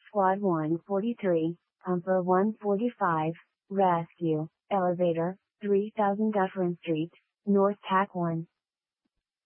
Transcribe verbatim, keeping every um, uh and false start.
Squad one forty-three, Pumper one forty-five, Rescue, Elevator, three thousand Dufferin Street, North Tack one.